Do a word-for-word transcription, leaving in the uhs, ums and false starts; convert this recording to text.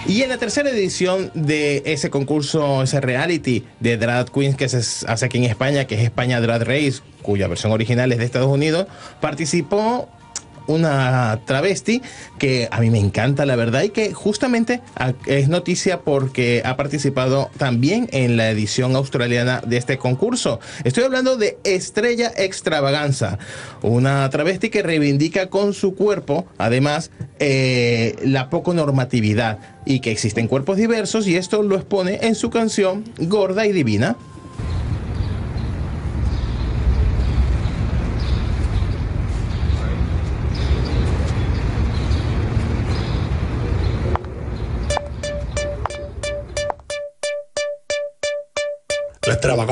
Y en la tercera edición de ese concurso, ese reality de Drag Queens que se hace aquí en España, que es España Drag Race, cuya versión original es de Estados Unidos, participó una travesti que a mí me encanta, la verdad, y que justamente es noticia porque ha participado también en la edición australiana de este concurso. Estoy hablando de Estrella Extravaganza, una travesti que reivindica con su cuerpo, además, eh, la poco normatividad y que existen cuerpos diversos, y esto lo expone en su canción Gorda y Divina. La extravaganza